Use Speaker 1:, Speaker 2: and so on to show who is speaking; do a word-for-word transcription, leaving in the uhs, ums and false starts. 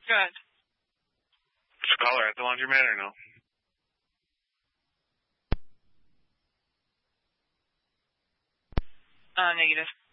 Speaker 1: Good.
Speaker 2: Just call her at the laundromat or no?
Speaker 1: Uh, negative.